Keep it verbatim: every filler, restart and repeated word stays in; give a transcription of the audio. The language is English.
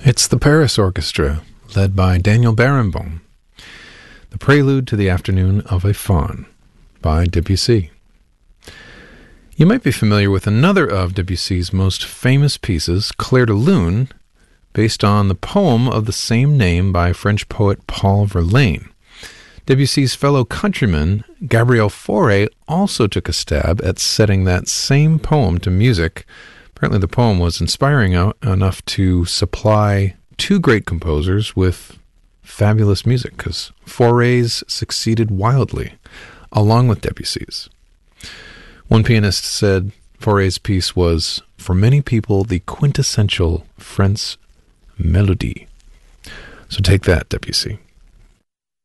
It's the Paris Orchestra, led by Daniel Barenboim. The Prelude to the Afternoon of a Faun by Debussy. You might be familiar with another of Debussy's most famous pieces, Clair de Lune, based on the poem of the same name by French poet Paul Verlaine. Debussy's fellow countryman, Gabriel Fauré, also took a stab at setting that same poem to music. Apparently the poem was inspiring enough to supply two great composers with fabulous music, because Fauré's succeeded wildly, along with Debussy's. One pianist said Fauré's piece was, for many people, the quintessential French melody. So take that, Debussy.